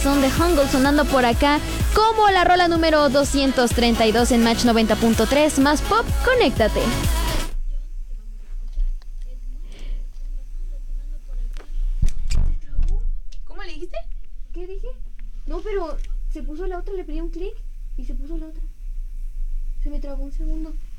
Corazón de Jungle sonando por acá como la rola número 232 en Match 90.3 más pop, conéctate. ¿Cómo le dijiste? ¿Qué dije? No, pero se puso la otra, le pedí un clic y se puso la otra. Se me trabó un segundo.